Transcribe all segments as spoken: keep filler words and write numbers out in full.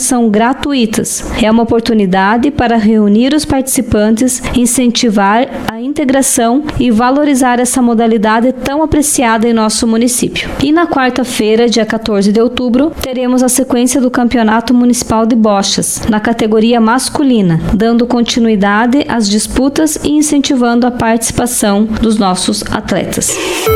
são gratuitas. É uma oportunidade para reunir os participantes, incentivar a integração e valorizar essa modalidade tão apreciada em nosso município. E na quarta-feira, dia quatorze de outubro, teremos a sequência do Campeonato Municipal de Bochas, na categoria masculina, dando continuidade às disputas e incentivando a participação dos nossos atletas.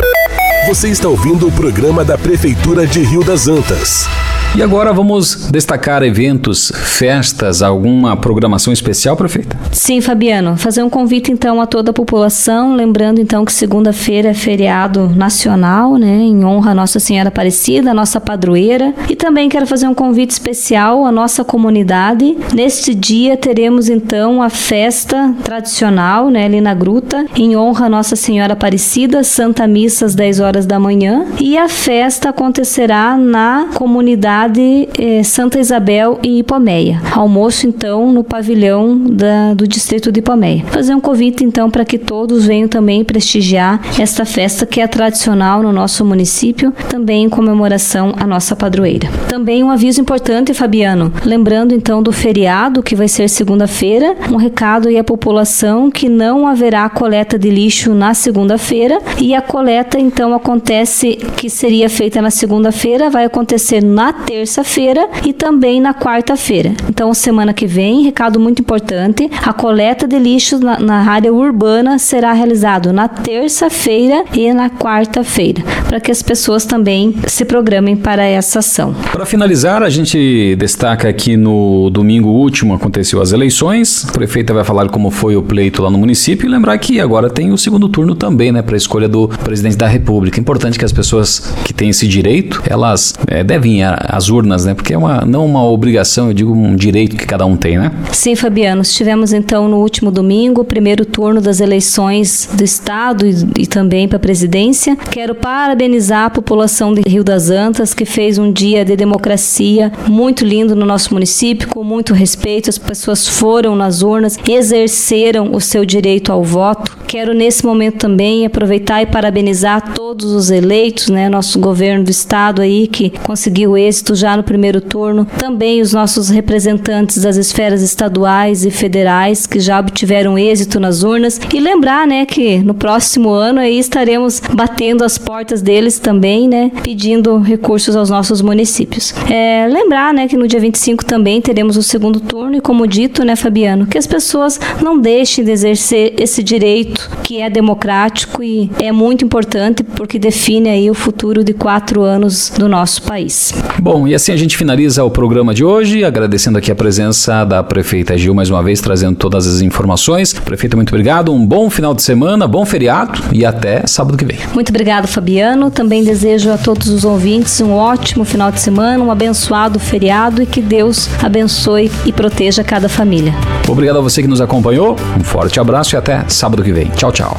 Você está ouvindo o programa da Prefeitura de Rio das Antas. E agora vamos destacar eventos, festas, alguma programação especial, prefeita? Sim, Fabiano. Fazer um convite então a toda a população, lembrando então que segunda-feira é feriado nacional, né, em honra a Nossa Senhora Aparecida, a nossa padroeira. E também quero fazer um convite especial à nossa comunidade. Neste dia teremos então a festa tradicional, né, ali na gruta, em honra a Nossa Senhora Aparecida, Santa Missa às dez horas da manhã. E a festa acontecerá na comunidade de eh, Santa Isabel e Ipomeia. Almoço, então, no pavilhão da, do distrito de Ipomeia. Fazer um convite, então, para que todos venham também prestigiar esta festa que é tradicional no nosso município, também em comemoração à nossa padroeira. Também um aviso importante, Fabiano, lembrando, então, do feriado, que vai ser segunda-feira, um recado aí à população que não haverá coleta de lixo na segunda-feira, e a coleta, então, acontece, que seria feita na segunda-feira, vai acontecer na terça-feira e também na quarta-feira. Então, semana que vem, recado muito importante, a coleta de lixos na, na área urbana será realizado na terça-feira e na quarta-feira, para que as pessoas também se programem para essa ação. Para finalizar, a gente destaca aqui no domingo último aconteceu as eleições, a prefeita vai falar como foi o pleito lá no município e lembrar que agora tem o segundo turno também, né, para a escolha do presidente da República. Importante que as pessoas que têm esse direito, elas é, devem ir às urnas, né? Porque é uma, não uma obrigação, eu digo um direito que cada um tem, né? Sim, Fabiano. Estivemos então no último domingo, o primeiro turno das eleições do Estado e, e também para a presidência. Quero parabenizar a população de Rio das Antas, que fez um dia de democracia muito lindo no nosso município, com muito respeito. As pessoas foram nas urnas, exerceram o seu direito ao voto. Quero nesse momento também aproveitar e parabenizar todos os eleitos, né? Nosso governo do Estado aí, que conseguiu êxito já no primeiro turno, também os nossos representantes das esferas estaduais e federais que já obtiveram êxito nas urnas, e lembrar, né, que no próximo ano aí estaremos batendo as portas deles também, né, pedindo recursos aos nossos municípios. É, lembrar, né, que no dia vinte e cinco também teremos o segundo turno e, como dito, né, Fabiano, que as pessoas não deixem de exercer esse direito que é democrático e é muito importante porque define aí o futuro de quatro anos do nosso país. Bom, e assim a gente finaliza o programa de hoje, agradecendo aqui a presença da prefeita Gil mais uma vez, trazendo todas as informações. Prefeita, muito obrigado, um bom final de semana, bom feriado e até sábado que vem. Muito obrigado, Fabiano. Também desejo a todos os ouvintes um ótimo final de semana, um abençoado feriado e que Deus abençoe e proteja cada família. Obrigado a você que nos acompanhou, um forte abraço e até sábado que vem. Tchau, tchau.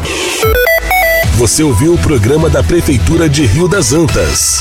Você ouviu o programa da Prefeitura de Rio das Antas.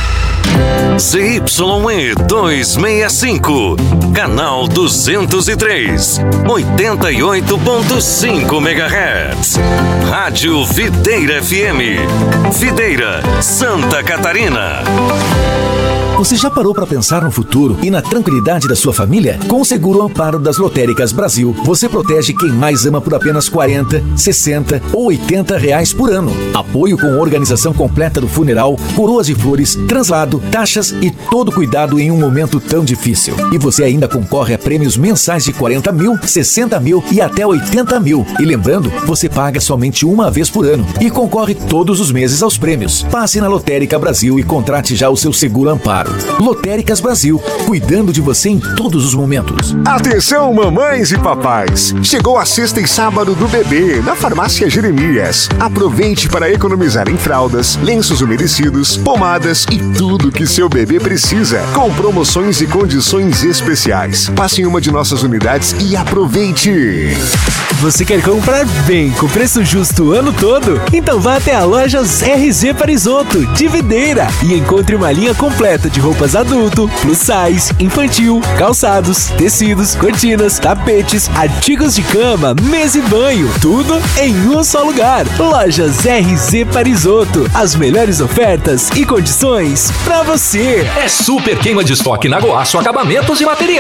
Z Y E duzentos e sessenta e cinco, canal duzentos e três, oitenta e oito ponto cinco megahertz. Rádio Videira F M, Videira, Santa Catarina. Você já parou para pensar no futuro e na tranquilidade da sua família? Com o Seguro Amparo das Lotéricas Brasil, você protege quem mais ama por apenas quarenta, sessenta ou oitenta reais por ano. Apoio com organização completa do funeral, coroas de flores, translado, taxas e todo cuidado em um momento tão difícil. E você ainda concorre a prêmios mensais de quarenta mil, sessenta mil e até oitenta mil. E lembrando, você paga somente uma vez por ano e concorre todos os meses aos prêmios. Passe na Lotérica Brasil e contrate já o seu Seguro Amparo. Lotéricas Brasil, cuidando de você em todos os momentos. Atenção, mamães e papais! Chegou a sexta e sábado do bebê na Farmácia Jeremias. Aproveite para economizar em fraldas, lenços umedecidos, pomadas e tudo que seu bebê precisa, com promoções e condições especiais. Passe em uma de nossas unidades e aproveite! Você quer comprar bem com preço justo o ano todo? Então vá até a Lojas R Z Parisoto, de Videira, e encontre uma linha completa de roupas adulto, plus size, infantil, calçados, tecidos, cortinas, tapetes, artigos de cama, mesa e banho, tudo em um só lugar. Lojas R Z Parisoto, as melhores ofertas e condições pra você. É super queima de estoque na Goaço Acabamentos e Materiais.